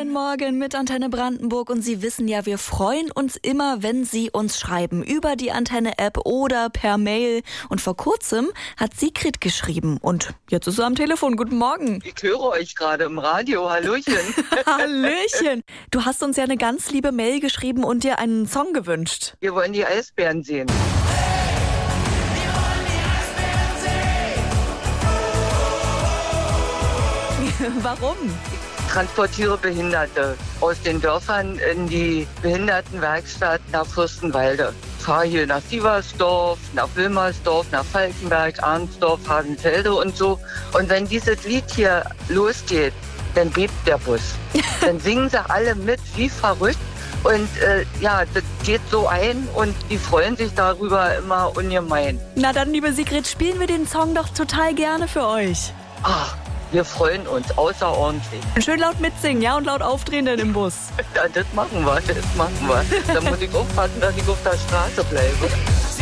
Guten Morgen mit Antenne Brandenburg und Sie wissen ja, wir freuen uns immer, wenn Sie uns schreiben über die Antenne-App oder per Mail. Und vor kurzem hat Sigrid geschrieben und jetzt ist sie am Telefon. Guten Morgen. Ich höre euch gerade im Radio. Hallöchen. Hallöchen. Du hast uns ja eine ganz liebe Mail geschrieben und dir einen Song gewünscht. Wir wollen die Eisbären sehen. Warum? Ich transportiere Behinderte aus den Dörfern in die Behindertenwerkstatt nach Fürstenwalde. Ich fahre hier nach Sieversdorf, nach Wilmersdorf, nach Falkenberg, Arnsdorf, Hagenfelde und so. Und wenn dieses Lied hier losgeht, dann bebt der Bus. Dann singen sie alle mit wie verrückt. Und das geht so ein und die freuen sich darüber immer ungemein. Na dann, liebe Sigrid, spielen wir den Song doch total gerne für euch. Ach, wir freuen uns außerordentlich. Schön laut mitsingen, ja, und laut aufdrehen dann im Bus. Ja, das machen wir. Da muss ich aufpassen, dass ich auf der Straße bleibe.